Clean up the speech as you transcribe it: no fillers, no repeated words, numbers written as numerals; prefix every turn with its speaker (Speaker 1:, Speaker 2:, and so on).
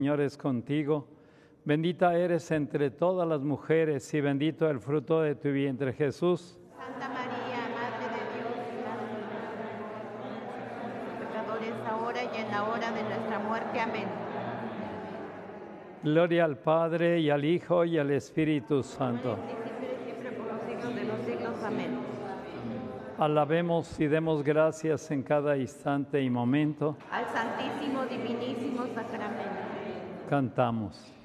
Speaker 1: Señor es contigo, bendita eres entre todas las mujeres y bendito el fruto de tu vientre, Jesús.
Speaker 2: Santa María, Madre de Dios, pecadores ahora y en la hora de nuestra muerte. Amén.
Speaker 1: Gloria al Padre, y al Hijo, y al Espíritu Santo.
Speaker 2: Siempre y siempre por los siglos de los siglos. Amén.
Speaker 1: Alabemos y demos gracias en cada instante y momento.
Speaker 2: Al Santísimo, Divinísimo Sacramento.
Speaker 1: Cantamos.